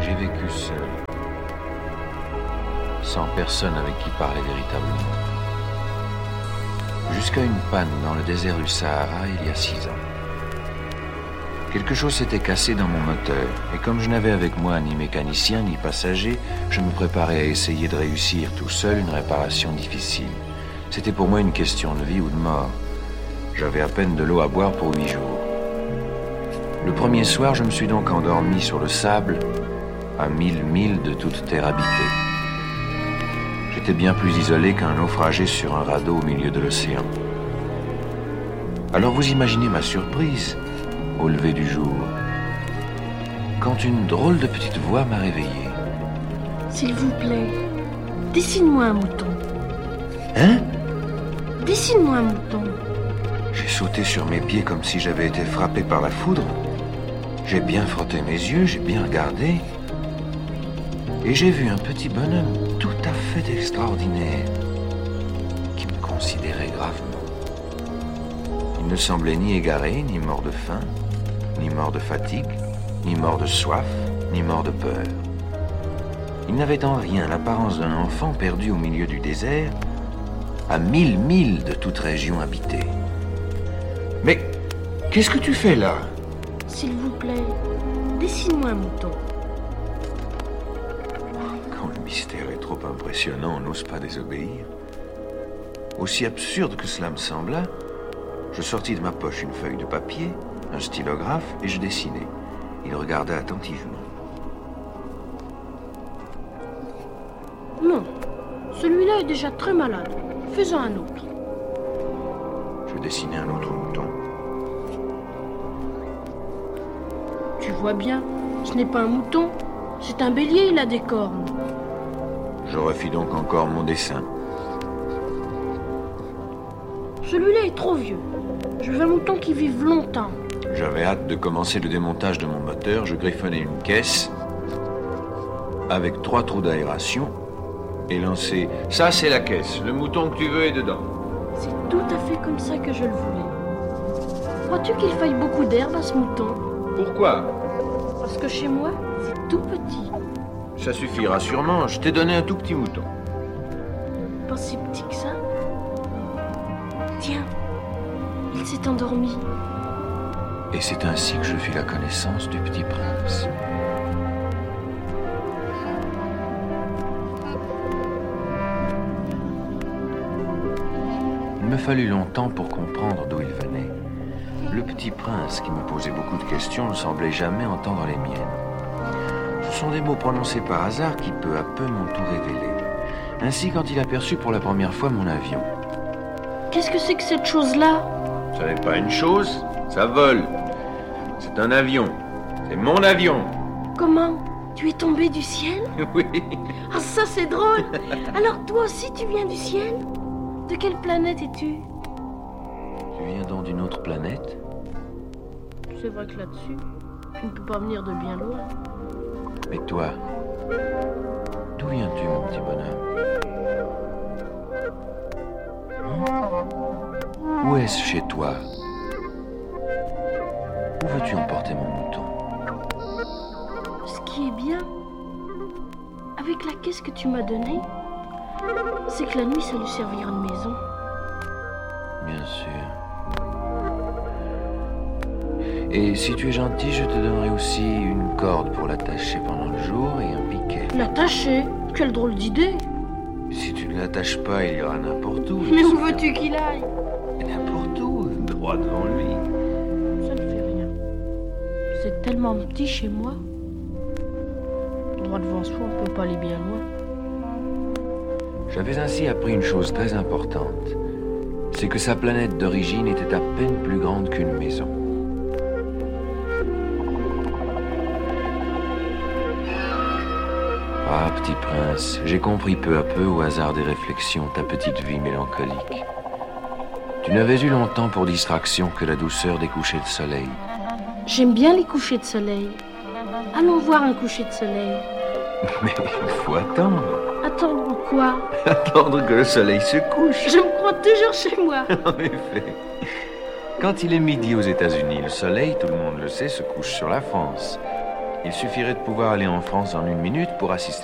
J'ai vécu seul, sans personne avec qui parler véritablement. Jusqu'à une panne dans le désert du Sahara il y a 6 ans. Quelque chose s'était cassé dans mon moteur, et comme je n'avais avec moi ni mécanicien ni passager, je me préparais à essayer de réussir tout seul une réparation difficile. C'était pour moi une question de vie ou de mort. J'avais à peine de l'eau à boire pour 8 jours. Le premier soir, je me suis donc endormi sur le sable, à 1000 milles de toute terre habitée. J'étais bien plus isolé qu'un naufragé sur un radeau au milieu de l'océan. Alors vous imaginez ma surprise au lever du jour, quand une drôle de petite voix m'a réveillé. S'il vous plaît, dessine-moi un mouton. Hein? Dessine-moi un mouton. J'ai sauté sur mes pieds comme si j'avais été frappé par la foudre. J'ai bien frotté mes yeux, j'ai bien regardé. Et j'ai vu un petit bonhomme tout à fait extraordinaire qui me considérait gravement. Il ne semblait ni égaré, ni mort de faim, ni mort de fatigue, ni mort de soif, ni mort de peur. Il n'avait en rien l'apparence d'un enfant perdu au milieu du désert, à 1000 milles de toute région habitée. Mais qu'est-ce que tu fais là? S'il vous plaît, dessine-moi un mouton. Quand le mystère est trop impressionnant, on n'ose pas désobéir. Aussi absurde que cela me sembla, je sortis de ma poche une feuille de papier, un stylographe, et je dessinai. Il regarda attentivement. Non, celui-là est déjà très malade. Fais-en un autre. Je dessinai un autre mouton. Tu vois bien, ce n'est pas un mouton, c'est un bélier, il a des cornes. Je refis donc encore mon dessin. Celui-là est trop vieux. Je veux un mouton qui vive longtemps. J'avais hâte de commencer le démontage de mon moteur. Je griffonnai une caisse avec 3 trous d'aération et lançai « Ça, c'est la caisse. Le mouton que tu veux est dedans. » C'est tout à fait comme ça que je le voulais. Crois-tu qu'il faille beaucoup d'herbe à ce mouton? Pourquoi? Parce que chez moi, c'est tout petit. Ça suffira sûrement. Je t'ai donné un tout petit mouton. Pas si petit que ça. Tiens, il s'est endormi. Et c'est ainsi que je fis la connaissance du petit prince. Il me fallut longtemps pour comprendre d'où il venait. Le petit prince, qui me posait beaucoup de questions, ne semblait jamais entendre les miennes. Ce sont des mots prononcés par hasard qui peu à peu m'ont tout révélé. Ainsi, quand il aperçut pour la première fois mon avion. Qu'est-ce que c'est que cette chose-là? Ça n'est pas une chose, ça vole. C'est un avion. C'est mon avion. Comment? Tu es tombé du ciel? Oui. Ah, ça c'est drôle. Alors toi aussi tu viens du ciel? De quelle planète es-tu? Tu viens donc d'une autre planète? C'est vrai que là-dessus, tu ne peux pas venir de bien loin. Mais toi, d'où viens-tu, mon petit bonhomme? Où est-ce chez toi? Où veux-tu emporter mon mouton? Ce qui est bien, avec la caisse que tu m'as donnée, c'est que la nuit, ça lui servira de maison. Bien sûr. Et si tu es gentil, je te donnerai aussi une corde pour l'attacher pendant le jour et un piquet. L'attacher? Quelle drôle d'idée! Si tu ne l'attaches pas, il ira n'importe où. Mais où veux-tu qu'il aille? N'importe où, droit devant lui. Ça ne fait rien. C'est tellement petit chez moi. Droit devant soi, on ne peut pas aller bien loin. J'avais ainsi appris une chose très importante. C'est que sa planète d'origine était à peine plus grande qu'une maison. Ah, petit prince, j'ai compris peu à peu, au hasard des réflexions, ta petite vie mélancolique. Tu n'avais eu longtemps pour distraction que la douceur des couchers de soleil. J'aime bien les couchers de soleil. Allons voir un coucher de soleil. Mais il faut attendre. Attendre quoi? Attendre que le soleil se couche. Je me crois toujours chez moi. En effet. Quand il est midi aux États-Unis, le soleil, tout le monde le sait, se couche sur la France. Il suffirait de pouvoir aller en France en 1 minute pour assister